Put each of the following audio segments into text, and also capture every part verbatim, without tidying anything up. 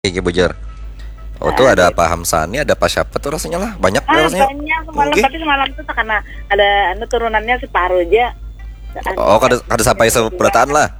Kayak bujur. Oh tuh Ah, ada gitu. Pak Hamsani, ada Pak siapa tuh rasanya lah, banyak Ah, rasanya. banyak semalam, Oke. tapi semalam tuh karena ada anu turunannya separuh aja. Oh Anu, kada kada sampai seberataan lah.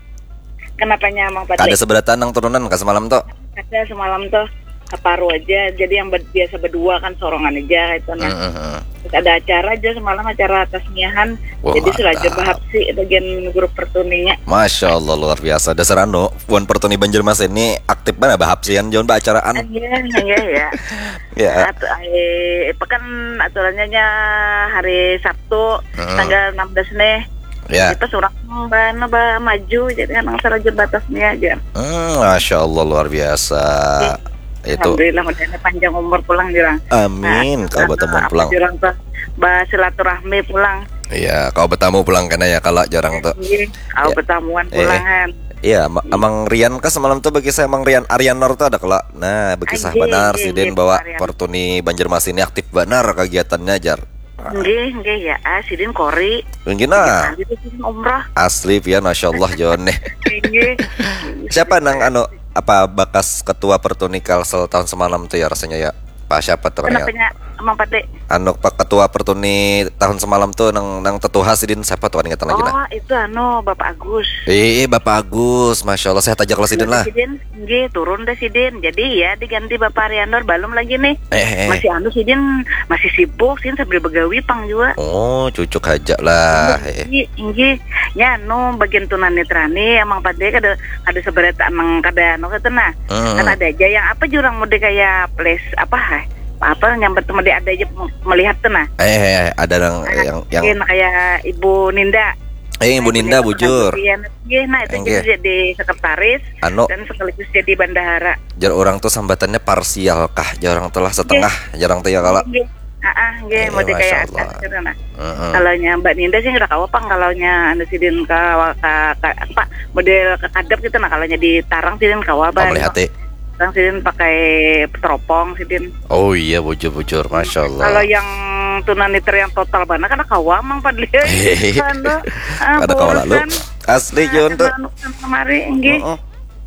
kenapanya Mang Kada Padli? seberataan nang turunan ke semalam tuh. Ada semalam tuh separuh aja. Jadi yang ber- biasa berdua kan sorongan aja itu nah. Heeh. Terus ada acara aja semalam, acara tasmiahan. Wah, Jadi selaja mantap. bahap sih bagian grup pertuninya. Masya Allah luar biasa. Dasar anu, Puan Pertuni Banjarmas ini aktif banget bahapsian John Ah, acaraan. Iya, iya ya. Ya. Atu, eh, pekan aturannya nya hari Sabtu Heeh. tanggal enam belas nih. Ya. Kita surang bana ba maju jadi kan seraja batasnya aja. Hmm, Masya Allah luar biasa. Itu. Alhamdulillah mudah panjang umur pulang jurang. Amin. Kau bertemu pulang. Jurang tuh bah silaturahmi pulang. Iya, kau bertemu pulang karena ya kalau jarang tuh. Iya, kau Ya. bertamuan Eh. pulangan. Iya, ma- Amang Rian kan semalam tuh bagi saya Amang Rian Arianor tuh ada kelak. Nah, bagi sah Anjing, benar anjing, si Den anjing, bawa Arian. Pertuni Banjarmas ini aktif benar kegiatannya jar. Nggih, nggih ya, ah, sidin kori. Mungkin nah, Kali itu sidin umrah. asli Pian, masya Allah Jon nih. Nggih. Siapa nang anu apa bekas ketua Pertuni Kalsel tahun semalam tuh ya rasanya ya. Pak siapa tuh Kenapa orangnya? nya Mang Padli? Anu Pak ketua Pertuni tahun semalam tuh nang nang tetuha si Den siapa tuh ingatan lagi nah. Oh, itu anu Bapak Agus. Eh, Bapak Agus, masya Allah saya tajak lah si Den lah. Sidin, nggih turun deh Sidin. Jadi ya diganti Bapak Ariandor belum lagi nih. Eh, eh. Masih anu Sidin masih sibuk Sidin sambil begawi pang juga. Oh, cucuk aja lah. Eh. Inggih, inggih. Ya anu bagian tunanetrani emang Padli kada kada seberat emang kada anu kata nah. Hmm. Kan ada aja yang apa jurang mode kayak place apa ha? Apa nyambat sama dia ada aja melihat tuh nah. Eh, eh, ada yang yang yang Mungkin kayak Ibu Ninda. eh Ibu Ninda bujur. Iya, nah itu Enggih. jadi, jadi sekretaris Anu dan sekaligus jadi bendahara. jar orang tuh sambatannya parsial kah? Jarang telah setengah, jarang tuh ya kalau. Nggih. Heeh, nggih, Eh, mode Masya kayak Allah. atas gitu nah. Heeh. Kalau nya Mbak Ninda sih nggak kawa pang kalau nya anu sidin ka, ka, ka apa model kekadap gitu nah kalau nya di Tarang sidin kawa Oh, bang. melihat eh. Tarang sidin pakai teropong sidin. Oh iya bujur-bujur, masya Allah. Kalau yang tunanetra yang total bana kan kawa mang Padli. Hehehe. Anu, ah, Ada kawal lalu. bosan. Asli Jon tuh. Anu, anu, kemari nggih. Heeh.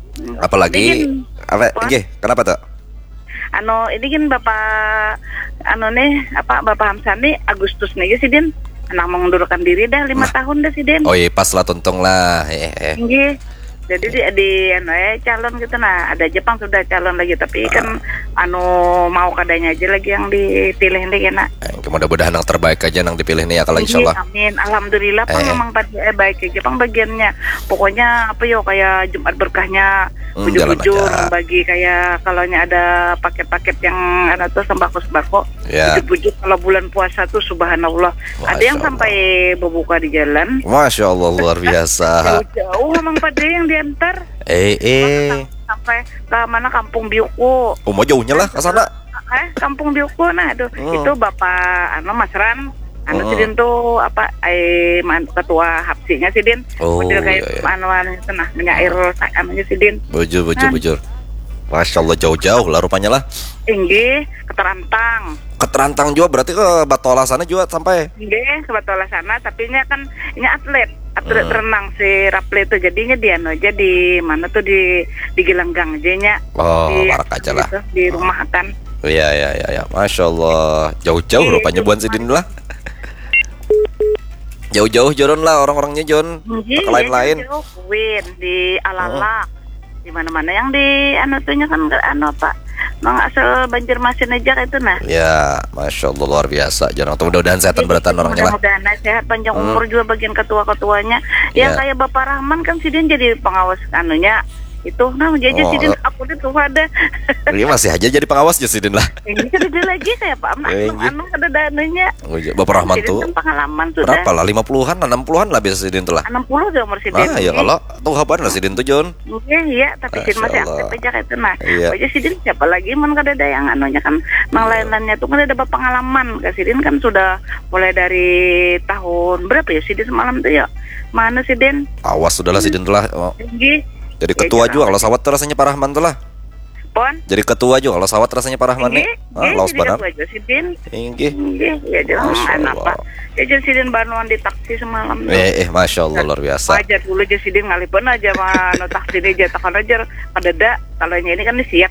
Apalagi Ini apa? Wah. Nggih, kenapa tuh? anu ini kan Bapak anu nih apa Bapak Hamsani Agustus nih sih Din anak mengundurkan diri dah lima tahun dah sih Din. Oh iya pas lah tuntung lah. Eh, eh. Nggih. Jadi di, di anu eh, calon gitu nah ada Jepang sudah calon lagi tapi kan anu mau kadanya aja lagi yang dipilih nih kena. Eh, mudah-mudahan yang terbaik aja yang dipilih nih ya kalau insya Allah. Amin. Alhamdulillah Pak Eh. memang pada eh, baik aja Pang bagiannya. Pokoknya apa yo kayak Jumat berkahnya Hmm, jalan bujur-bujur aja. bagi kayak kalau nya ada paket-paket yang ada tuh sembako-sembako. Ya. Bujur-bujur kalau bulan puasa tuh subhanallah. Masya Ada yang Allah. sampai berbuka di jalan. Masya Allah luar biasa. Jauh-jauh memang pada yang diantar Eh, eh. sampai ke mana Kampung Biuku. Oh, mau jauhnya lah ke sana. Eh, Kampung Biuku nah aduh Hmm. itu Bapak anu Mas Ran anu Hmm. sidin tuh apa eh man- ketua hapsinya sidin Oh, model kayak iya, iya. anu anu itu nah menyair anunya sidin Bujur, bujur, Kan. bujur. Masya Allah jauh-jauh lah rupanya lah. tinggi keterantang Keterantang juga berarti ke Batola sana juga sampai. tinggi ke Batola sana tapi nya kan ini atlet atlet Hmm. renang si Raple itu jadinya dia anu aja di mana tuh di di Gelanggang aja nya Oh, di, warak aja lah. gitu, di rumah kan Iya, iya, iya, iya. Masya Allah jauh-jauh Iya, rupanya iya. buan sidin lah. Jauh-jauh Joron lah orang-orangnya Jon. Iya, Ke lain-lain. jauh Win di Alalak. Di mana-mana yang di anu tuhnya kan nggak anu Pak. Mang asal Banjarmasin aja itu nah. Ya, Masya Allah luar biasa Jon. Mudah-mudahan sehat beratan orangnya lah. Mudah-mudahan sehat panjang Hmm. umur juga bagian ketua-ketuanya. Yang Ya. kayak Bapak Rahman kan sih dia jadi pengawas anunya. Itu nah jadi Oh. sih aku itu ada. Ini masih aja jadi pengawas ya sidin lah. Ini kan ada lagi saya Pak. Nah, Eh, anu iya. anu ada danunya. Oh, iya. Bapak Rahman Sidin tuh kan pengalaman sudah. berapa lah? lima puluhan, enam puluhan lah biasa sidin tuh lah. enam puluh udah umur Sidin. Nah, ya kalau tuh kapan lah sidin tuh Jon. Iya, iya, tapi Masya Sidin masih Allah. aktif aja kayak itu nah. Iya. Aja Sidin siapa lagi man kada ada yang anunya kan mang lain-lainnya tuh kan ada pengalaman. Kak Sidin kan sudah mulai dari tahun berapa ya Sidin semalam tuh ya. Mana Sidin? Awas sudahlah sidin tuh lah. Oh. Tinggi. Jadi Ya, ketua jangan. juga kalau sawat tuh rasanya Pak Rahman tuh lah. Pon. Jadi ketua juga kalau sawat rasanya parah mana? Nggih, Ah, nggih, laos jadi benar. ketua aja sidin. Inggih. Nggih, ya jelas Masya enak Allah. Pak. Ya jadi sidin banuan di taksi semalam. Eh, eh, masya Allah luar biasa. Wajar dulu aja sidin ngalipun aja mah no taksi dia jatakan aja kadeda kalau ini kan siak